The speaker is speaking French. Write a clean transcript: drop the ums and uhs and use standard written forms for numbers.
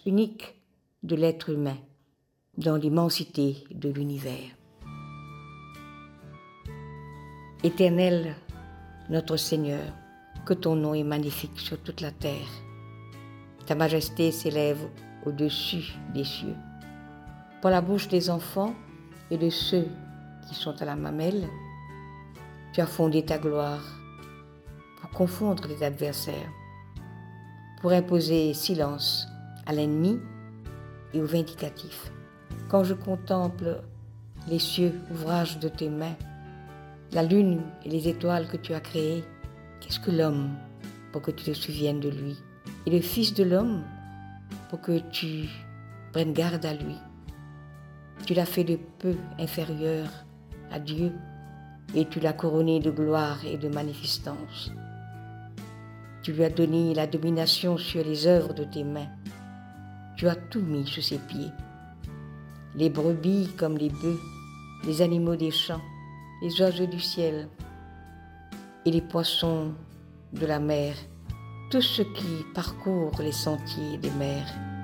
unique de l'être humain dans l'immensité de l'univers. Éternel, notre Seigneur, que ton nom est magnifique sur toute la terre. Ta majesté s'élève au-dessus des cieux. Par la bouche des enfants et de ceux qui sont à la mamelle, tu as fondé ta gloire pour confondre les adversaires, pour imposer silence à l'ennemi et aux vindicatifs. Quand je contemple les cieux, ouvrage de tes mains, la lune et les étoiles que tu as créées, qu'est-ce que l'homme pour que tu te souviennes de lui? Et le Fils de l'homme pour que tu prennes garde à lui. Tu l'as fait de peu inférieur à Dieu et tu l'as couronné de gloire et de magnificence. Tu lui as donné la domination sur les œuvres de tes mains. Tu as tout mis sous ses pieds. Les brebis comme les bœufs, les animaux des champs, les oiseaux du ciel et les poissons de la mer, tous ceux qui parcourent les sentiers des mers.